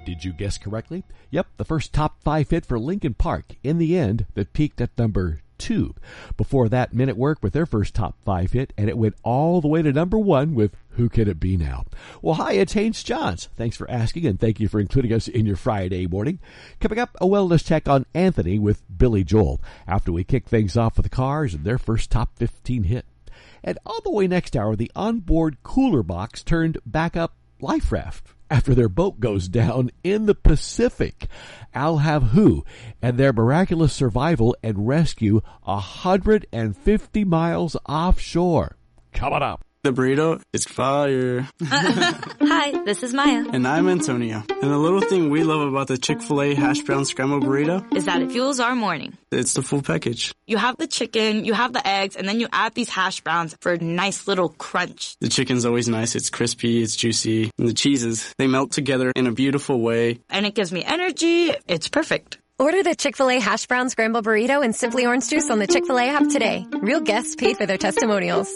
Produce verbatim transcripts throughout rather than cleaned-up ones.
Did you guess correctly? Yep, the first top five hit for Linkin Park, In the End, that peaked at number two. Before that, Men at Work with their first top five hit, and it went all the way to number one with Who Can It Be Now? Well, hi, it's Haynes Johns. Thanks for asking, and thank you for including us in your Friday morning. Coming up, a wellness check on Anthony with Billy Joel, after we kick things off with the Cars and their first top fifteen hit. And all the way next hour, the onboard cooler box turned backup life raft after their boat goes down in the Pacific. I'll have Who and their miraculous survival and rescue one hundred fifty miles offshore. Coming up. The burrito is fire. Hi, this is Maya. And I'm Antonio. And the little thing we love about the Chick-fil-A hash brown scrambled burrito is that it fuels our morning. It's the full package. You have the chicken, you have the eggs, and then you add these hash browns for a nice little crunch. The chicken's always nice. It's crispy, it's juicy. And the cheeses, they melt together in a beautiful way. And it gives me energy. It's perfect. Order the Chick-fil-A hash brown scrambled burrito and Simply Orange Juice on the Chick-fil-A app today. Real guests paid for their testimonials.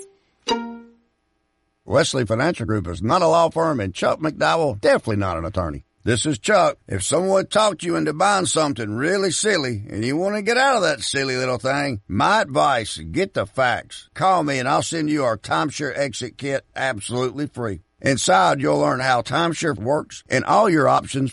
Wesley Financial Group is not a law firm, and Chuck McDowell definitely not an attorney. This is Chuck. If someone talked you into buying something really silly and you want to get out of that silly little thing, my advice, get the facts. Call me and I'll send you our timeshare exit kit absolutely free. Inside, you'll learn how timeshare works and all your options